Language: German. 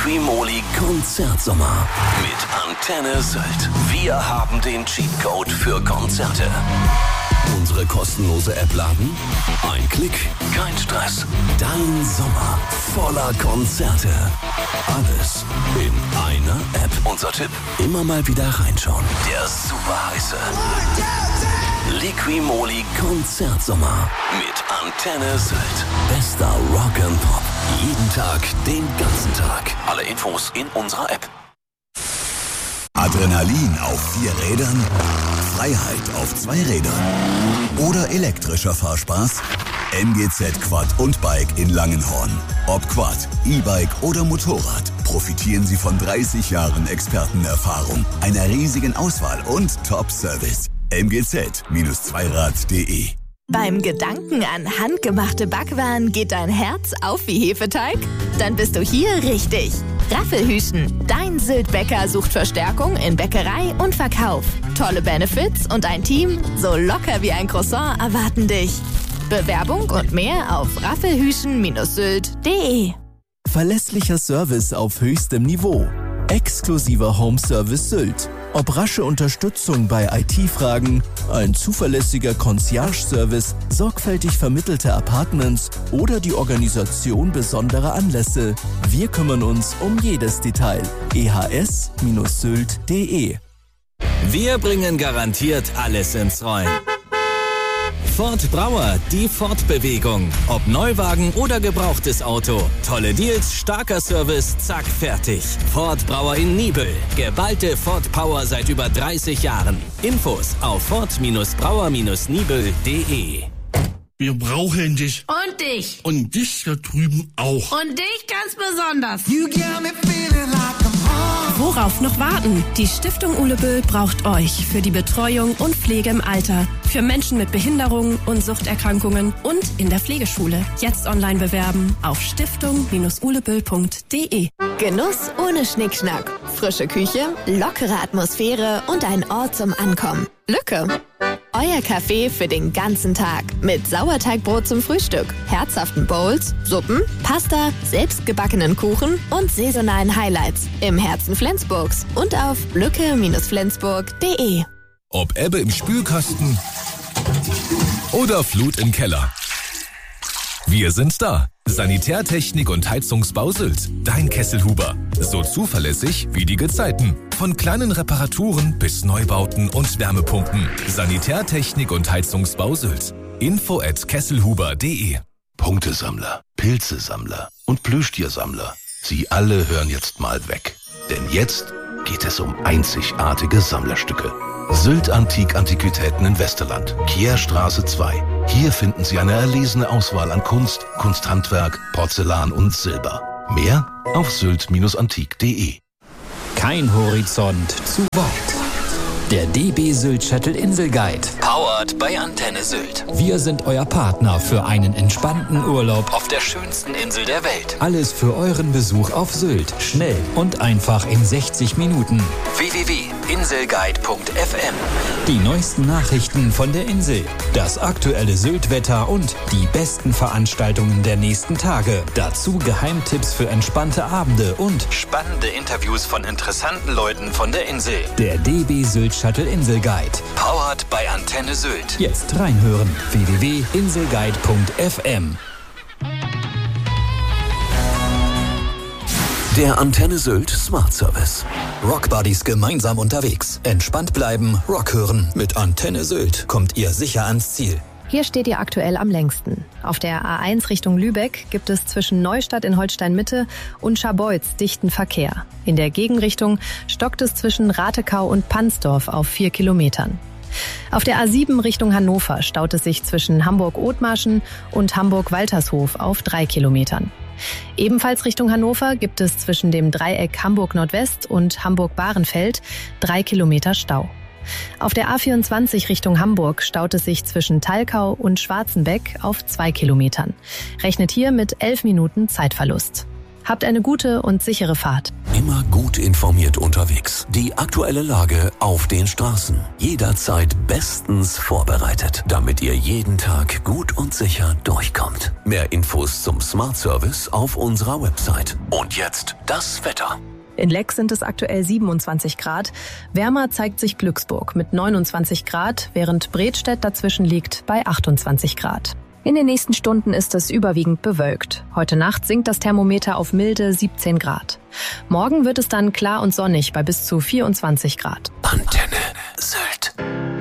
Liqui-Moly Konzertsommer mit Antenne Sylt. Wir haben den Cheatcode für Konzerte. Unsere kostenlose App laden? Ein Klick, kein Stress. Dein Sommer voller Konzerte. Alles in einer App. Unser Tipp: immer mal wieder reinschauen. Der super heiße Liqui-Moly Konzertsommer mit Antenne Sylt. Bester Rock and Pop. Jeden Tag, den ganzen Tag. Alle Infos in unserer App. Adrenalin auf 4 Rädern, Freiheit auf 2 Rädern oder elektrischer Fahrspaß? MGZ Quad und Bike in Langenhorn. Ob Quad, E-Bike oder Motorrad, profitieren Sie von 30 Jahren Expertenerfahrung, einer riesigen Auswahl und Top-Service. mgz-zweirad.de. Beim Gedanken an handgemachte Backwaren geht dein Herz auf wie Hefeteig? Dann bist du hier richtig. Raffelhüschen, dein Sylt-Bäcker sucht Verstärkung in Bäckerei und Verkauf. Tolle Benefits und ein Team so locker wie ein Croissant erwarten dich. Bewerbung und mehr auf raffelhüschen-sylt.de. Verlässlicher Service auf höchstem Niveau. Exklusiver Home-Service Sylt. Ob rasche Unterstützung bei IT-Fragen, ein zuverlässiger Concierge-Service, sorgfältig vermittelte Apartments oder die Organisation besonderer Anlässe. Wir kümmern uns um jedes Detail. ehs-sylt.de. Wir bringen garantiert alles ins Rollen. Ford Brauer, die Fortbewegung. Ob Neuwagen oder gebrauchtes Auto. Tolle Deals, starker Service, zack, fertig. Ford Brauer in Nibel. Geballte Ford Power seit über 30 Jahren. Infos auf ford-brauer-nibel.de. Wir brauchen dich. Und dich. Und dich da drüben auch. Und dich ganz besonders. Worauf noch warten? Die Stiftung Uleböll braucht euch für die Betreuung und Pflege im Alter, für Menschen mit Behinderungen und Suchterkrankungen und in der Pflegeschule. Jetzt online bewerben auf stiftung-uleböll.de. Genuss ohne Schnickschnack. Frische Küche, lockere Atmosphäre und ein Ort zum Ankommen. Lücke. Euer Café für den ganzen Tag. Mit Sauerteigbrot zum Frühstück, herzhaften Bowls, Suppen, Pasta, selbstgebackenen Kuchen und saisonalen Highlights. Im Herzen Flensburgs und auf lücke-flensburg.de. Ob Ebbe im Spülkasten oder Flut im Keller. Wir sind da. Sanitärtechnik und Heizungsbau Sylt. Dein Kesselhuber. So zuverlässig wie die Gezeiten. Von kleinen Reparaturen bis Neubauten und Wärmepumpen. Sanitärtechnik und Heizungsbau Sylt. info@kesselhuber.de. Punktesammler, Pilzesammler und Plüschtiersammler. Sie alle hören jetzt mal weg. Denn jetzt geht es um einzigartige Sammlerstücke. Sylt Antiquitäten in Westerland, Kehrstraße 2. Hier finden Sie eine erlesene Auswahl an Kunst, Kunsthandwerk, Porzellan und Silber. Mehr auf sylt-antik.de. Kein Horizont zu weit. Der DB Sylt Shuttle Inselguide. Powered bei Antenne Sylt. Wir sind euer Partner für einen entspannten Urlaub Auf der schönsten Insel der Welt. Alles für euren Besuch auf Sylt. Schnell und einfach in 60 Minuten. www.inselguide.fm. Die neuesten Nachrichten von der Insel, das aktuelle Sylt-Wetter und die besten Veranstaltungen der nächsten Tage. Dazu Geheimtipps für entspannte Abende und Spannende Interviews von interessanten Leuten von der Insel. der DB Sylt Shuttle Inselguide. Powered bei Antenne Sylt. Jetzt reinhören. www.inselguide.fm. Der Antenne Sylt Smart Service. Rockbuddies gemeinsam unterwegs. Entspannt bleiben, Rock hören. Mit Antenne Sylt kommt ihr sicher ans Ziel. Hier steht ihr aktuell am längsten. Auf der A1 Richtung Lübeck gibt es zwischen Neustadt in Holstein-Mitte und Scharbeutz dichten Verkehr. In der Gegenrichtung stockt es zwischen Ratekau und Pansdorf auf 4 Kilometern. Auf der A7 Richtung Hannover staut es sich zwischen Hamburg-Othmarschen und Hamburg-Waltershof auf 3 Kilometern. Ebenfalls Richtung Hannover gibt es zwischen dem Dreieck Hamburg-Nordwest und Hamburg-Bahrenfeld 3 Kilometer Stau. Auf der A24 Richtung Hamburg staut es sich zwischen Thalkau und Schwarzenbeck auf 2 Kilometern. Rechnet hier mit 11 Minuten Zeitverlust. Habt eine gute und sichere Fahrt. Immer gut informiert unterwegs. Die aktuelle Lage auf den Straßen. Jederzeit bestens vorbereitet, damit ihr jeden Tag gut und sicher durchkommt. Mehr Infos zum Smart Service auf unserer Website. Und jetzt das Wetter. In Leck sind es aktuell 27 Grad. Wärmer zeigt sich Glücksburg mit 29 Grad, während Bredstedt dazwischen liegt bei 28 Grad. In den nächsten Stunden ist es überwiegend bewölkt. Heute Nacht sinkt das Thermometer auf milde 17 Grad. Morgen wird es dann klar und sonnig bei bis zu 24 Grad. Antenne Sylt.